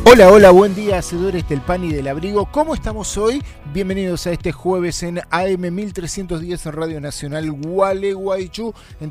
Hola, hola, buen día, hacedores del pan y del abrigo. ¿Cómo estamos hoy? Bienvenidos a este jueves en AM 1310 en Radio Nacional Gualeguaychú en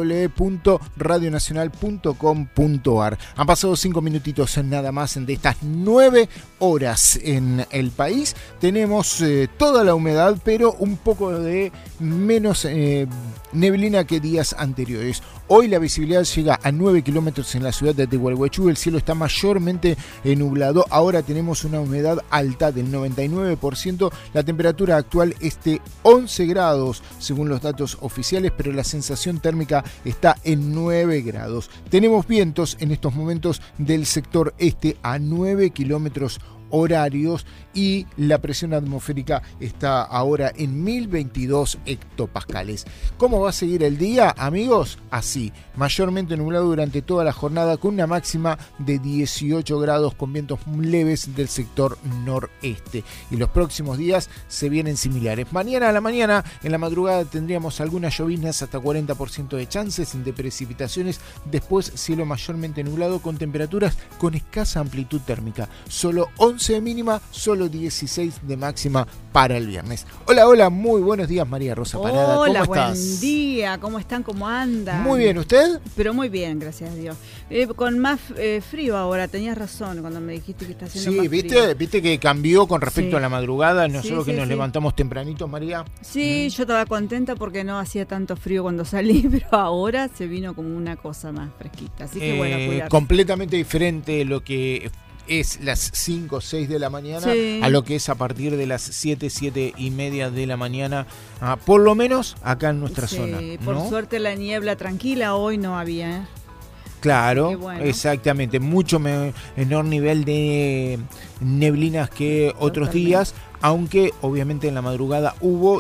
www.radionacional.com.ar. Han pasado 5 minutitos nada más de estas 9 horas en el país. Tenemos toda la humedad, pero un poco de menos neblina que días anteriores. Hoy la visibilidad llega a 9 kilómetros en la ciudad de Gualeguaychú. El cielo está mayormente nublado. Ahora tenemos una humedad alta del 99%. La temperatura actual es de 11 grados según los datos oficiales, pero la sensación térmica está en 9 grados. Tenemos vientos en estos momentos del sector este a 9 kilómetros horarios y la presión atmosférica está ahora en 1022 hectopascales. ¿Cómo va a seguir el día, amigos? Así, mayormente nublado durante toda la jornada con una máxima de 18 grados con vientos leves del sector noreste. Y los próximos días se vienen similares. Mañana a la mañana, en la madrugada, tendríamos algunas lloviznas hasta 40% de chances de precipitaciones. Después, cielo mayormente nublado con temperaturas con escasa amplitud térmica. Solo 11 de mínima, solo 16 de máxima para el viernes. Hola, hola, muy buenos días, María Rosa Parada. Hola, ¿Cómo estás? buen día, ¿cómo están? ¿Cómo andan? Muy bien, ¿usted? Pero muy bien, gracias a Dios. Con más frío ahora, tenías razón cuando me dijiste que está haciendo más frío. ¿viste que cambió con respecto a la madrugada? Nosotros que nos sí. levantamos tempranito, María. Sí, yo estaba contenta porque no hacía tanto frío cuando salí, pero ahora se vino como una cosa más fresquita. Así que bueno, cuidarse. Completamente diferente lo que es las 5 o 6 de la mañana a lo que es a partir de las 7 y media de la mañana, por lo menos acá en nuestra zona, ¿no? Por suerte la niebla tranquila hoy no había, Claro, bueno. Exactamente, mucho menor nivel de neblinas que otros días, aunque obviamente en la madrugada hubo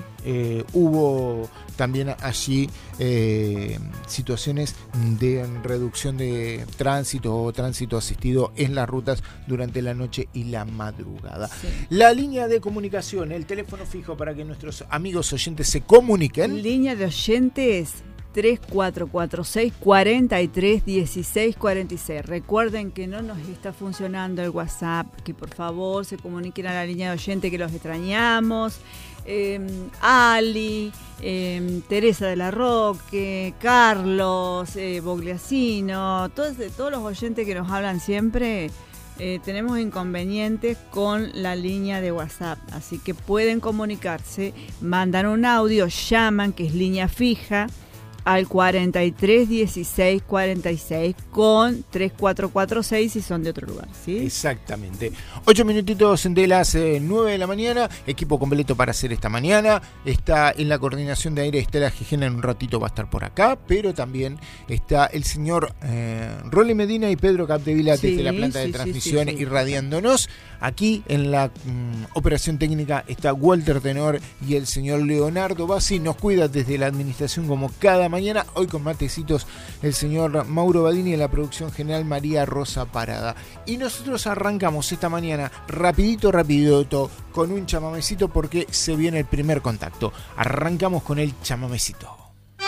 también allí situaciones de reducción de tránsito o tránsito asistido en las rutas durante la noche y la madrugada. Sí. La línea de comunicación, el teléfono fijo para que nuestros amigos oyentes se comuniquen. Línea de oyentes 3446-431646. Recuerden que no nos está funcionando el WhatsApp, que por favor se comuniquen a la línea de oyente que los extrañamos. Ali, Teresa de la Roque, Carlos, Bogliacino, todos los oyentes que nos hablan siempre. Tenemos inconvenientes con la línea de WhatsApp, así que pueden comunicarse, mandan un audio, llaman, que es línea fija, al 431646 con 3446 si son de otro lugar, ¿sí? Exactamente. 8 minutitos de las 9 de la mañana, equipo completo para hacer esta mañana. Está en la coordinación de aire Estela Gijena, en un ratito va a estar por acá, pero también está el señor Rolly Medina y Pedro Capdevila desde la planta de transmisión irradiándonos. Aquí en la operación técnica está Walter Tenor y el señor Leonardo Bassi. Nos cuida desde la administración como cada mañana, hoy con matecitos el señor Mauro Badini y en la producción general María Rosa Parada. Y nosotros arrancamos esta mañana rapidito con un chamamecito porque se viene el primer contacto. Arrancamos con el chamamecito.